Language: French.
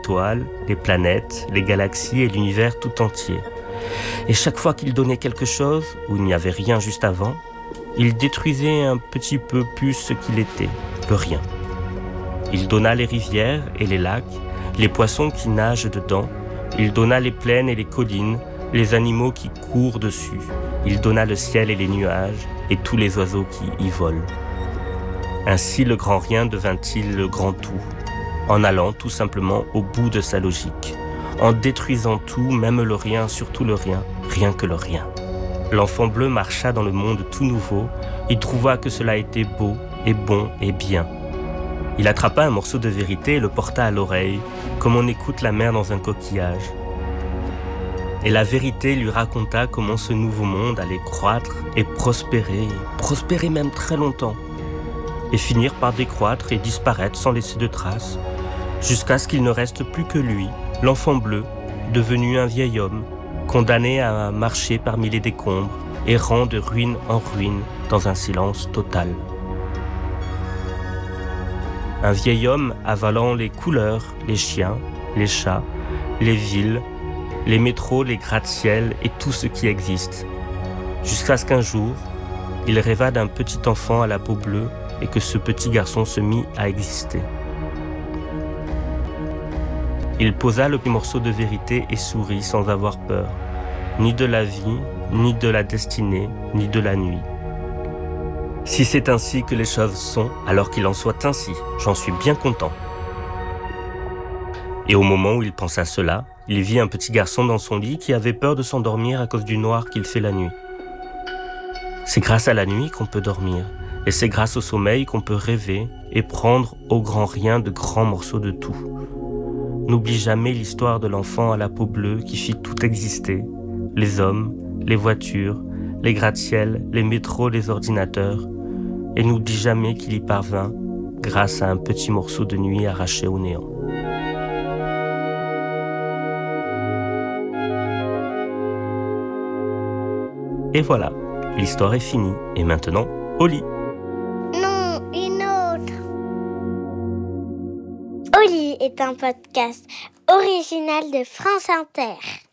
étoiles, les planètes, les galaxies et l'univers tout entier. Et chaque fois qu'il donnait quelque chose, où il n'y avait rien juste avant, il détruisait un petit peu plus ce qu'il était, le rien. Il donna les rivières et les lacs, les poissons qui nagent dedans, il donna les plaines et les collines, les animaux qui courent dessus, il donna le ciel et les nuages, et tous les oiseaux qui y volent. Ainsi le grand rien devint-il le grand tout, en allant tout simplement au bout de sa logique, en détruisant tout, même le rien, surtout le rien, rien que le rien. L'enfant bleu marcha dans le monde tout nouveau, il trouva que cela était beau et bon et bien. Il attrapa un morceau de vérité et le porta à l'oreille, comme on écoute la mer dans un coquillage. Et la vérité lui raconta comment ce nouveau monde allait croître et prospérer même très longtemps, et finir par décroître et disparaître sans laisser de traces, jusqu'à ce qu'il ne reste plus que lui, l'enfant bleu, devenu un vieil homme, condamné à marcher parmi les décombres, errant de ruine en ruine dans un silence total. Un vieil homme avalant les couleurs, les chiens, les chats, les villes, les métros, les gratte-ciel et tout ce qui existe. Jusqu'à ce qu'un jour, il rêva d'un petit enfant à la peau bleue et que ce petit garçon se mit à exister. Il posa le petit morceau de vérité et sourit sans avoir peur, ni de la vie, ni de la destinée, ni de la nuit. Si c'est ainsi que les choses sont, alors qu'il en soit ainsi, j'en suis bien content. Et au moment où il pensa cela, il vit un petit garçon dans son lit qui avait peur de s'endormir à cause du noir qu'il fait la nuit. C'est grâce à la nuit qu'on peut dormir, et c'est grâce au sommeil qu'on peut rêver et prendre au grand rien de grands morceaux de tout. N'oublie jamais l'histoire de l'enfant à la peau bleue qui fit tout exister, les hommes, les voitures, les gratte-ciel, les métros, les ordinateurs, et n'oublie jamais qu'il y parvint grâce à un petit morceau de nuit arraché au néant. Et voilà, l'histoire est finie, et maintenant, au lit. Non, une autre. Au lit est un podcast original de France Inter.